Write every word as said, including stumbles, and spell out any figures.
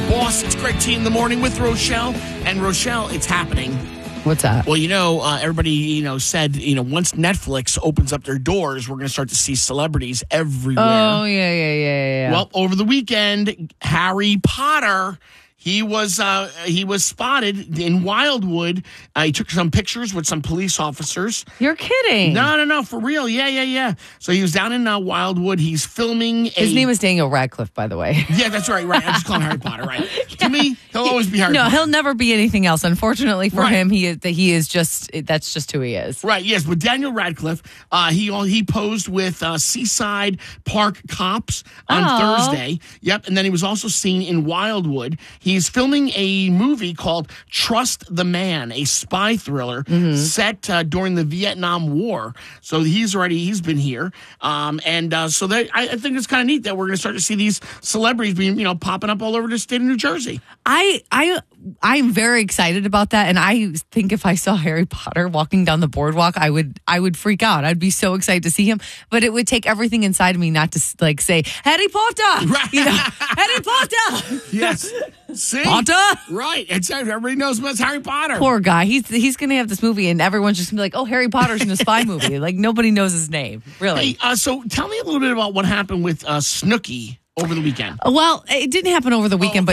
Boss, it's Greg T in the morning with Rochelle. And Rochelle, it's happening. What's that? Well, you know, uh, everybody, you know, said, you know, once Netflix opens up their doors, we're going to start to see celebrities everywhere. Oh, yeah, yeah, yeah, yeah. Well, over the weekend, Harry Potter, he was uh, he was spotted in Wildwood. Uh, he took some pictures with some police officers. You're kidding. No, no, no, for real. Yeah, yeah, yeah. So he was down in uh, Wildwood. He's filming a... His name is Daniel Radcliffe, by the way. Yeah, that's right, right. I just call him Harry Potter, right? To me, he'll always be Harry no, Potter. he'll never be anything else. Unfortunately for Right. him, he is he is just that's just who he is. Right, yes, but Daniel Radcliffe, uh, he he posed with uh, Seaside Park cops on Oh. Thursday. Yep, and then he was also seen in Wildwood. He's filming a movie called Trust the Man, a spy thriller set uh, during the Vietnam War. So he's already he's been here, um, and uh, so that, I, I think it's kind of neat that we're going to start to see these celebrities being you know popping up all over the state of New Jersey. I I I'm very excited about that, and I think if I saw Harry Potter walking down the boardwalk, I would I would freak out. I'd be so excited to see him, but it would take everything inside of me not to like say Harry Potter, Right. you know, Harry Potter, Yes, see, Potter. right? It's everybody knows about Harry Potter. Poor guy. He's he's gonna have this movie, and everyone's just gonna be like, "Oh, Harry Potter's in a spy movie." Like nobody knows his name, really. Hey, uh, so tell me a little bit about what happened with uh, Snooki over the weekend. Well, it didn't happen over the weekend, but